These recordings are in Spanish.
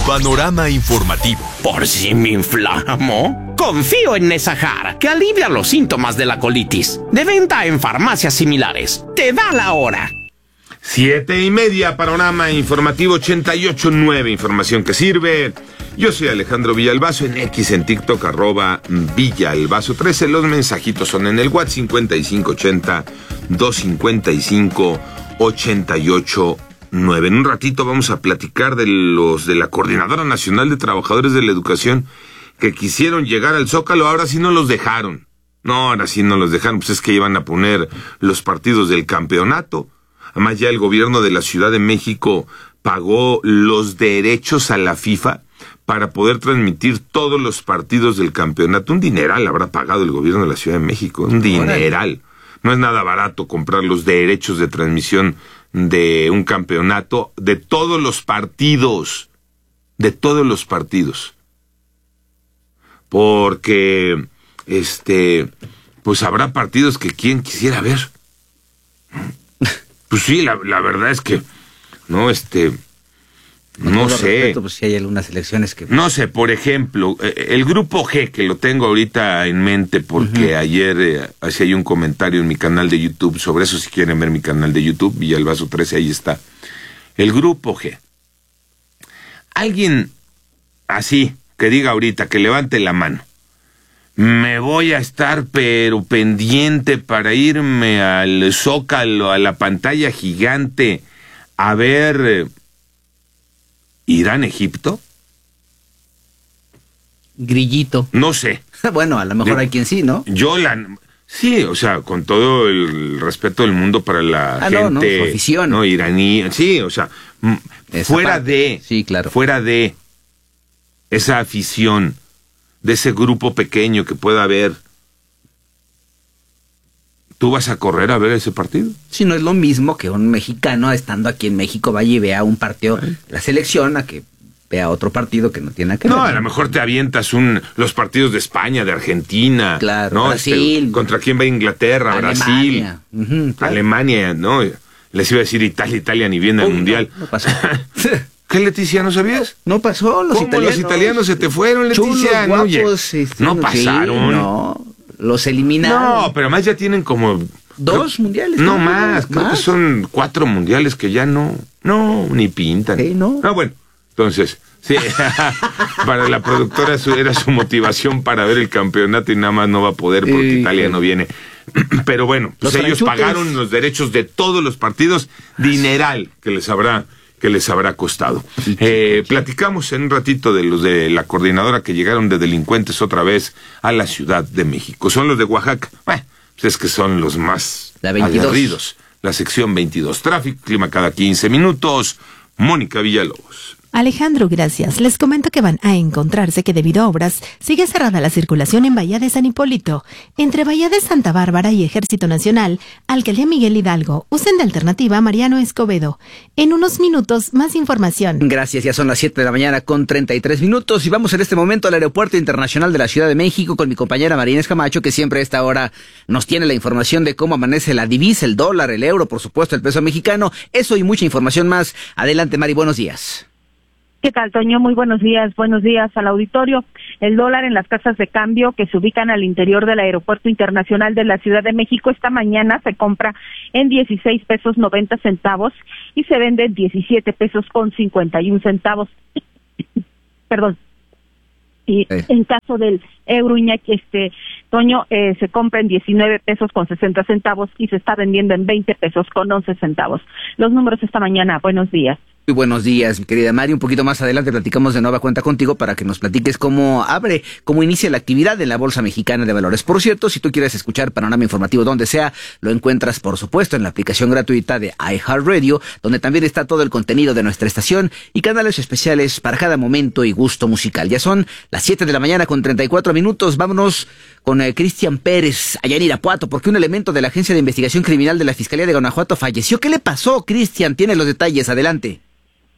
Panorama informativo. ¿Por si me inflamo? Confío en Nesahar, que alivia los síntomas de la colitis. De venta en farmacias similares. Te da la hora. 7:30, Panorama informativo 88.9, información que sirve. Yo soy Alejandro Villalbazo, en X, en TikTok, @Villalbazo13. Los mensajitos son en el WhatsApp 5580-255-88.9. En un ratito vamos a platicar de los de la Coordinadora Nacional de Trabajadores de la Educación que quisieron llegar al Zócalo. Ahora sí no los dejaron. No, ahora sí no los dejaron, pues es que iban a poner los partidos del campeonato. Además, ya el gobierno de la Ciudad de México pagó los derechos a la FIFA para poder transmitir todos los partidos del campeonato. Un dineral habrá pagado el gobierno de la Ciudad de México, un dineral. No es nada barato comprar los derechos de transmisión de un campeonato, de todos los partidos. Porque, pues habrá partidos que quien quisiera ver. Pues sí, la verdad es que, no sé. Respeto, pues si hay algunas elecciones que... No sé, por ejemplo, el grupo G, que lo tengo ahorita en mente porque ayer hacía un comentario en mi canal de YouTube sobre eso, si quieren ver mi canal de YouTube, Villalbazo 13, ahí está. El grupo G. Alguien así, que diga ahorita, que levante la mano. Me voy a estar pero pendiente para irme al Zócalo, a la pantalla gigante, a ver Irán-Egipto. Grillito. No sé. Bueno, a lo mejor hay quien sí, ¿no? Sí, o sea, con todo el respeto del mundo para la gente... su afición. No, iraní, sí, o sea, fuera de esa afición, de ese grupo pequeño que pueda haber, ¿tú vas a correr a ver ese partido? Si no es lo mismo que un mexicano estando aquí en México vaya y vea un partido de la selección a que vea otro partido que no tiene nada que ver. No, a lo mejor te avientas los partidos de España, de Argentina, claro, ¿no? Brasil. ¿Contra quién va Inglaterra? Alemania. Brasil, claro. Alemania, ¿no? Les iba a decir Italia ni viene al Mundial. No pasó. ¿Qué, Leticia, no sabías? No pasó, los italianos se te fueron, Leticia? Chulos, guapos, no pasaron. Sí, no, los eliminaron. No, pero además ya tienen como... ¿2 mundiales? No, más, creo que son 4 mundiales que ya no, ni pintan. Sí, ¿no? Ah, bueno, entonces, sí, para la productora era su motivación para ver el campeonato y nada más no va a poder porque Italia no viene. Pero bueno, pues ellos pagaron los derechos de todos los partidos, dineral que les habrá costado. Platicamos en un ratito de los de la coordinadora que llegaron de delincuentes otra vez a la Ciudad de México. Son los de Oaxaca. Bueno, pues es que son los más aguerridos. La sección 22. Tráfico, clima cada 15 minutos. Mónica Villalobos. Alejandro, gracias. Les comento que van a encontrarse que debido a obras sigue cerrada la circulación en Bahía de San Hipólito, entre Bahía de Santa Bárbara y Ejército Nacional, Alcaldía Miguel Hidalgo. Usen de alternativa Mariano Escobedo. En unos minutos, más información. Gracias, ya son las 7 de la mañana con 33 minutos y vamos en este momento al Aeropuerto Internacional de la Ciudad de México con mi compañera María Inés Camacho, que siempre a esta hora nos tiene la información de cómo amanece la divisa, el dólar, el euro, por supuesto el peso mexicano. Eso y mucha información más. Adelante, Mari, buenos días. ¿Qué tal, Toño? Muy buenos días al auditorio. El dólar en las casas de cambio que se ubican al interior del Aeropuerto Internacional de la Ciudad de México esta mañana se compra en 16 pesos 90 centavos y se vende en 17 pesos con 51 centavos. Perdón. Y en caso del euro, Toño, se compra en 19 pesos con 60 centavos y se está vendiendo en 20 pesos con 11 centavos. Los números esta mañana. Buenos días. Muy buenos días, mi querida Mari. Un poquito más adelante platicamos de nueva cuenta contigo para que nos platiques cómo inicia la actividad en la Bolsa Mexicana de Valores. Por cierto, si tú quieres escuchar Panorama Informativo donde sea, lo encuentras, por supuesto, en la aplicación gratuita de iHeartRadio, donde también está todo el contenido de nuestra estación y canales especiales para cada momento y gusto musical. Ya son las 7 de la mañana con 34 minutos. Vámonos con Cristian Pérez, allá en Irapuato, porque un elemento de la Agencia de Investigación Criminal de la Fiscalía de Guanajuato falleció. ¿Qué le pasó, Cristian? Tiene los detalles. Adelante.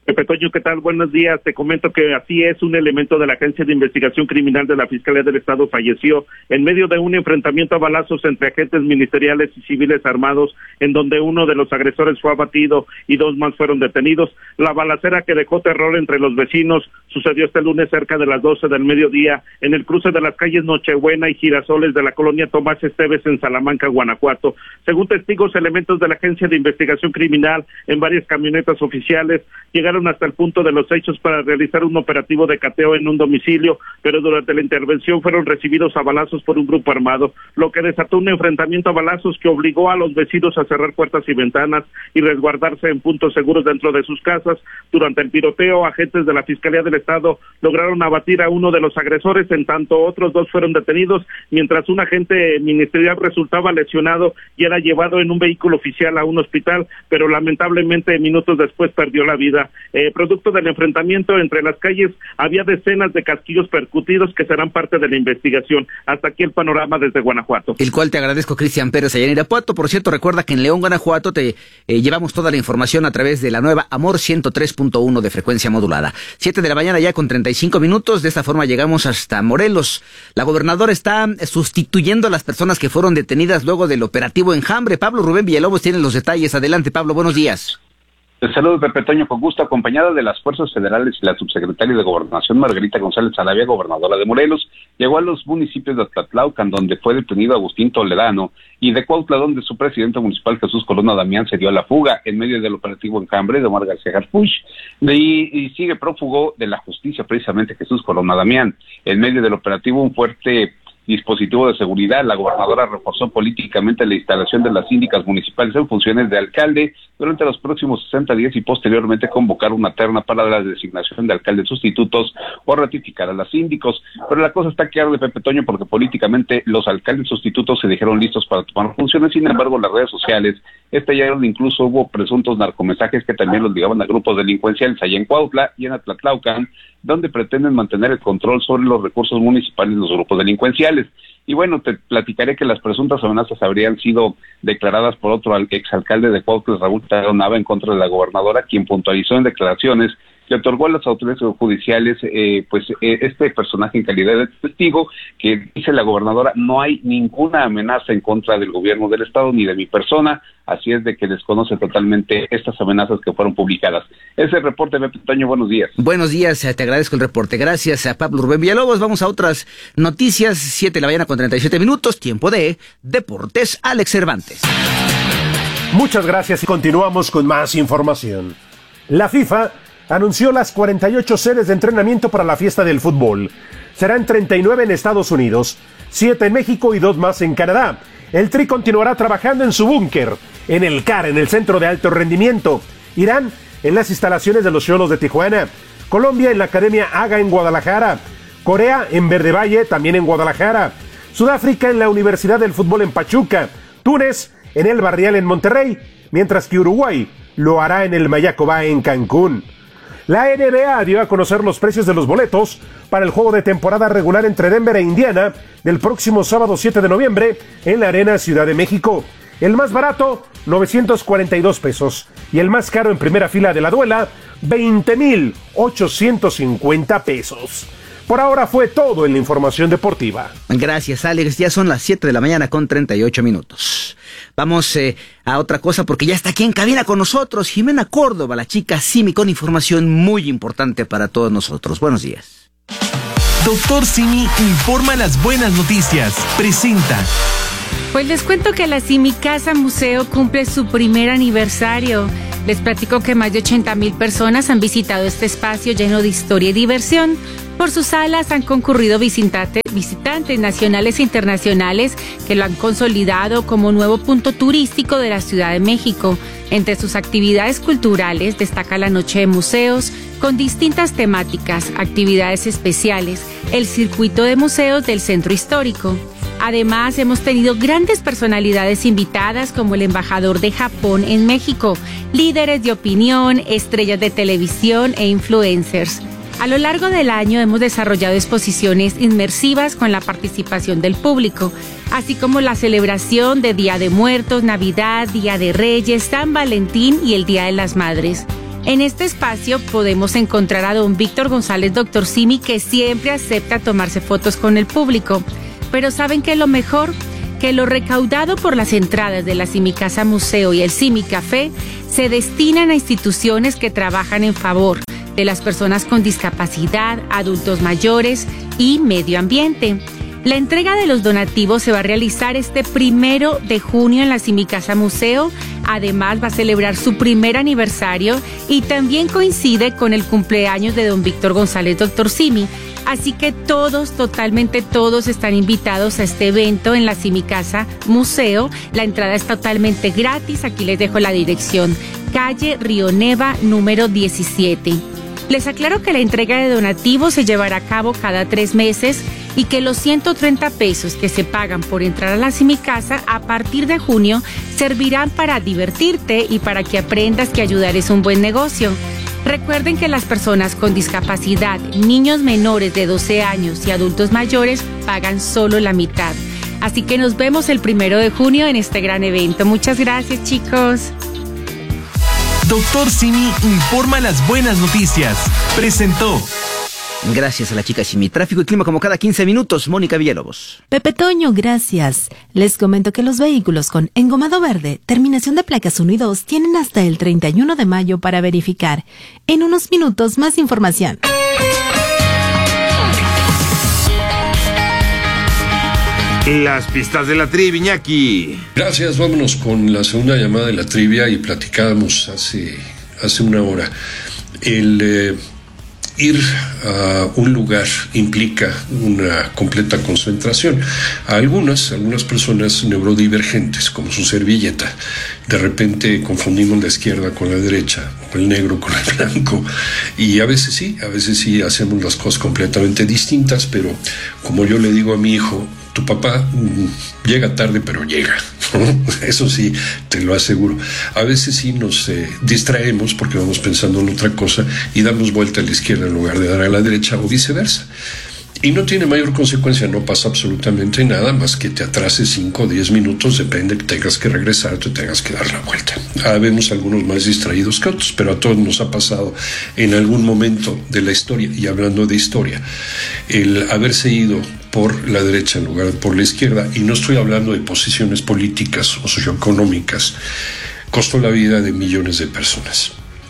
Pepe Toño, ¿qué tal? Buenos días. Te comento que así es, un elemento de la Agencia de Investigación Criminal de la Fiscalía del Estado falleció en medio de un enfrentamiento a balazos entre agentes ministeriales y civiles armados, en donde uno de los agresores fue abatido y 2 más fueron detenidos. La balacera que dejó terror entre los vecinos sucedió este lunes cerca de las 12 del mediodía en el cruce de las calles Nochebuena y Girasoles de la colonia Tomás Esteves en Salamanca, Guanajuato. Según testigos, elementos de la Agencia de Investigación Criminal en varias camionetas oficiales llegaron hasta el punto de los hechos para realizar un operativo de cateo en un domicilio, pero durante la intervención fueron recibidos a balazos por un grupo armado, lo que desató un enfrentamiento a balazos que obligó a los vecinos a cerrar puertas y ventanas y resguardarse en puntos seguros dentro de sus casas. Durante el tiroteo, agentes de la Fiscalía del Estado lograron abatir a uno de los agresores, en tanto otros 2 fueron detenidos, mientras un agente ministerial resultaba lesionado y era llevado en un vehículo oficial a un hospital, pero lamentablemente minutos después perdió la vida. Producto del enfrentamiento entre las calles, había decenas de casquillos percutidos que serán parte de la investigación. Hasta aquí el panorama desde Guanajuato. El cual te agradezco, Cristian Pérez, allá en Irapuato. Por cierto, recuerda que en León, Guanajuato, te llevamos toda la información a través de la nueva Amor 103.1 de frecuencia modulada. 7 de la mañana ya con 35 minutos. De esta forma llegamos hasta Morelos. La gobernadora está sustituyendo a las personas que fueron detenidas luego del operativo Enjambre. Pablo Rubén Villalobos tiene los detalles. Adelante, Pablo, buenos días. Te saludo, Pepe Toño, con gusto, acompañada de las fuerzas federales y la subsecretaria de Gobernación, Margarita González Alavia, gobernadora de Morelos, llegó a los municipios de Tlatlaucan, donde fue detenido Agustín Toledano, y de Cuautla, donde su presidente municipal, Jesús Corona Damián, se dio a la fuga en medio del operativo Enjambre de Omar García Harfuch, y sigue prófugo de la justicia, precisamente Jesús Corona Damián. En medio del operativo, un fuerte dispositivo de seguridad, la gobernadora reforzó políticamente la instalación de las síndicas municipales en funciones de alcalde durante los próximos 60 días y posteriormente convocar una terna para la designación de alcaldes sustitutos o ratificar a las síndicos. Pero la cosa está que arde, Pepe Toño, porque políticamente los alcaldes sustitutos se dijeron listos para tomar funciones. Sin embargo, las redes sociales estallaron, incluso hubo presuntos narcomensajes que también los ligaban a grupos delincuenciales allá en Cuautla y en Atlatlaucan, donde pretenden mantener el control sobre los recursos municipales de los grupos delincuenciales. Y bueno, te platicaré que las presuntas amenazas habrían sido declaradas por otro exalcalde de Cuautla, Raúl Tadeo Nava, en contra de la gobernadora, quien puntualizó en declaraciones que otorgó a las autoridades judiciales este personaje en calidad de testigo, que dice la gobernadora: no hay ninguna amenaza en contra del gobierno del estado ni de mi persona, así es de que desconoce totalmente estas amenazas que fueron publicadas. Ese reporte, Pepe Toño, buenos días. Buenos días, te agradezco el reporte. Gracias a Pablo Rubén Villalobos. Vamos a otras noticias. 7 de la mañana con 37 minutos, tiempo de Deportes. Alex Cervantes. Muchas gracias y continuamos con más información. La FIFA anunció las 48 sedes de entrenamiento para la fiesta del fútbol. Serán 39 en Estados Unidos, 7 en México y 2 más en Canadá. El Tri continuará trabajando en su búnker, en el CAR, en el Centro de Alto Rendimiento. Irán en las instalaciones de los Xolos de Tijuana. Colombia en la Academia AGA en Guadalajara. Corea en Verde Valle, también en Guadalajara. Sudáfrica en la Universidad del Fútbol en Pachuca. Túnez en el Barrial en Monterrey, mientras que Uruguay lo hará en el Mayacoba en Cancún. La NBA dio a conocer los precios de los boletos para el juego de temporada regular entre Denver e Indiana del próximo sábado 7 de noviembre en la Arena Ciudad de México. El más barato, 942 pesos. Y el más caro en primera fila de la duela, 20,850 pesos. Por ahora fue todo en la información deportiva. Gracias, Alex. Ya son las 7 de la mañana con 38 minutos. Vamos a otra cosa porque ya está aquí en cabina con nosotros Jimena Córdoba, la chica Simi, con información muy importante para todos nosotros. Buenos días. Doctor Simi informa las buenas noticias. Presenta. Pues les cuento que la Simi Casa Museo cumple su primer aniversario. Les platico que más de 80,000 personas han visitado este espacio lleno de historia y diversión. Por sus salas han concurrido visitantes nacionales e internacionales que lo han consolidado como nuevo punto turístico de la Ciudad de México. Entre sus actividades culturales destaca la Noche de Museos con distintas temáticas, actividades especiales, el circuito de museos del Centro Histórico. Además, hemos tenido grandes personalidades invitadas como el embajador de Japón en México, líderes de opinión, estrellas de televisión e influencers. A lo largo del año hemos desarrollado exposiciones inmersivas con la participación del público, así como la celebración de Día de Muertos, Navidad, Día de Reyes, San Valentín y el Día de las Madres. En este espacio podemos encontrar a don Víctor González, Dr. Simi, que siempre acepta tomarse fotos con el público. Pero ¿saben qué es lo mejor? Que lo recaudado por las entradas de la Simi Casa Museo y el Simi Café se destinan a instituciones que trabajan en favor de las personas con discapacidad, adultos mayores y medio ambiente. La entrega de los donativos se va a realizar este 1 de junio en la Simi Casa Museo. Además, va a celebrar su primer aniversario y también coincide con el cumpleaños de don Víctor González, Dr. Simi. Así que todos, totalmente todos están invitados a este evento en la Simi Casa Museo. La entrada es totalmente gratis. Aquí les dejo la dirección. Calle Río Neva, número 17. Les aclaro que la entrega de donativos se llevará a cabo cada 3 meses y que los 130 pesos que se pagan por entrar a la Simi Casa a partir de junio servirán para divertirte y para que aprendas que ayudar es un buen negocio. Recuerden que las personas con discapacidad, niños menores de 12 años y adultos mayores pagan solo la mitad. Así que nos vemos el 1 de junio en este gran evento. Muchas gracias, chicos. Dr. Simi informa las buenas noticias. Presentó. Gracias a la chica Simi. Tráfico y clima como cada 15 minutos. Mónica Villalobos. Pepe Toño, gracias. Les comento que los vehículos con engomado verde, terminación de placas 1 y 2, tienen hasta el 31 de mayo para verificar. En unos minutos, más información. Las pistas de la trivia, Iñaki. Gracias, vámonos con la segunda llamada de la trivia y platicábamos hace 1 hora. El ir a un lugar implica una completa concentración. A algunas personas neurodivergentes, como su servilleta, de repente confundimos la izquierda con la derecha, o el negro con el blanco, y a veces sí hacemos las cosas completamente distintas, pero como yo le digo a mi hijo, tu papá llega tarde, pero llega. Eso sí, te lo aseguro. A veces sí nos distraemos porque vamos pensando en otra cosa y damos vuelta a la izquierda en lugar de dar a la derecha o viceversa. Y no tiene mayor consecuencia, no pasa absolutamente nada más que te atrases 5 o 10 minutos, depende que tengas que regresar, te tengas que dar la vuelta. Vemos algunos más distraídos que otros, pero a todos nos ha pasado en algún momento de la historia. Y hablando de historia, el haberse ido por la derecha en lugar de por la izquierda, y no estoy hablando de posiciones políticas o socioeconómicas, costó la vida de millones de personas.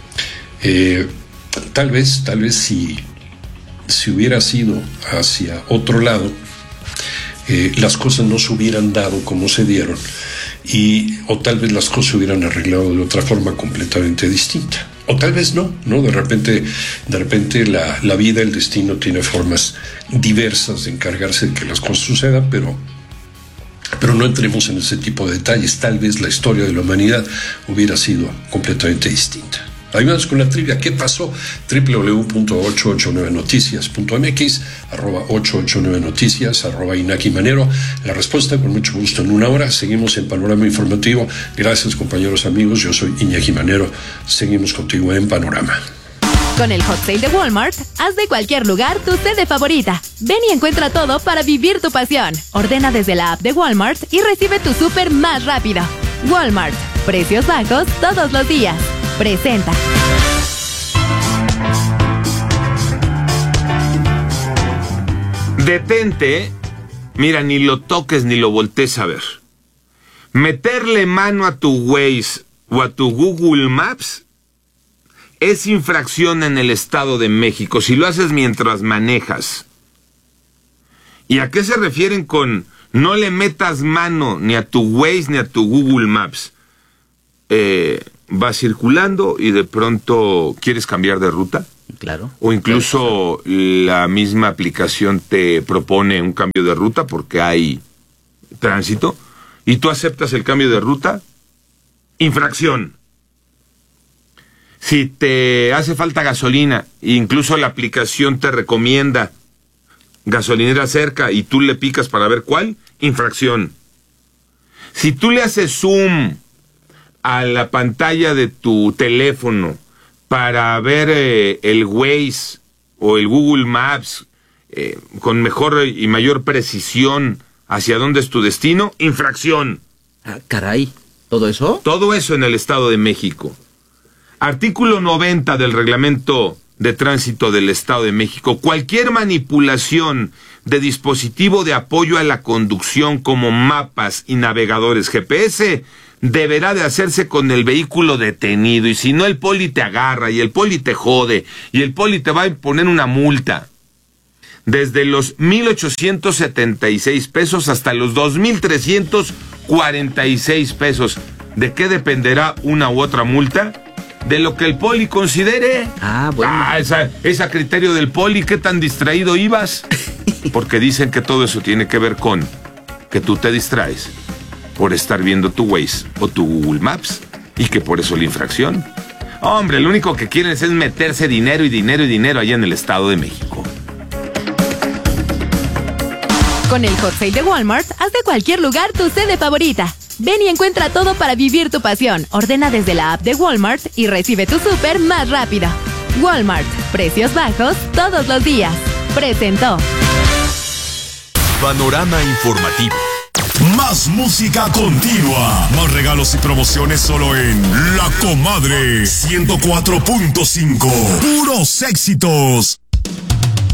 Tal vez si hubiera sido hacia otro lado, las cosas no se hubieran dado como se dieron, o tal vez las cosas se hubieran arreglado de otra forma completamente distinta. O tal vez no, de repente la vida, el destino tiene formas diversas de encargarse de que las cosas sucedan, pero no entremos en ese tipo de detalles. Tal vez la historia de la humanidad hubiera sido completamente distinta. Ayúdanos con la trivia. ¿Qué pasó? www.889noticias.mx, @889noticias, @Iñaki Manero. La respuesta con mucho gusto en 1 hora. Seguimos en Panorama Informativo. Gracias, compañeros, amigos. Yo soy Iñaki Manero. Seguimos contigo en Panorama. Con el Hot Sale de Walmart, haz de cualquier lugar tu sede favorita. Ven y encuentra todo para vivir tu pasión. Ordena desde la app de Walmart y recibe tu súper más rápido. Walmart. Precios bajos todos los días. Presenta. Detente. Mira, ni lo toques ni lo voltees a ver. Meterle mano a tu Waze o a tu Google Maps es infracción en el Estado de México si lo haces mientras manejas. ¿Y a qué se refieren con no le metas mano ni a tu Waze ni a tu Google Maps? Vas circulando y de pronto quieres cambiar de ruta. Claro. O incluso la misma aplicación te propone un cambio de ruta porque hay tránsito y tú aceptas el cambio de ruta. Infracción. Si te hace falta gasolina, incluso la aplicación te recomienda gasolinera cerca y tú le picas para ver cuál, infracción. Si tú le haces zoom a la pantalla de tu teléfono para ver el Waze o el Google Maps con mejor y mayor precisión hacia dónde es tu destino, infracción. Ah, caray, ¿todo eso? Todo eso en el Estado de México. Artículo 90 del Reglamento de Tránsito del Estado de México. Cualquier manipulación de dispositivo de apoyo a la conducción como mapas y navegadores GPS deberá de hacerse con el vehículo detenido, y si no, el poli te agarra y el poli te jode y el poli te va a imponer una multa desde los 1,876 pesos hasta los 2,346 pesos. ¿De qué dependerá una u otra multa? De lo que el poli considere. Es a criterio del poli. ¿Qué tan distraído ibas? Porque dicen que todo eso tiene que ver con que tú te distraes por estar viendo tu Waze o tu Google Maps, y que por eso la infracción. Hombre, lo único que quieren es meterse dinero y dinero y dinero allá en el Estado de México. Con el Hot Sale de Walmart, haz de cualquier lugar tu sede favorita. Ven y encuentra todo para vivir tu pasión. Ordena desde la app de Walmart y recibe tu súper más rápido. Walmart, precios bajos todos los días. Presentó. Panorama informativo. Más música continua. Más regalos y promociones solo en La Comadre 104.5. Puros éxitos.